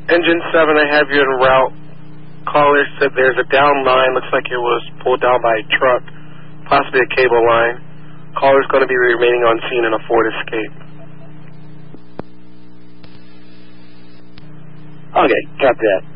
Engine 7, I have you en route. Caller said there's a down line. Looks like it was pulled down by a truck, possibly a cable line. Caller's going to be remaining on scene in a Ford Escape. Okay, copy that.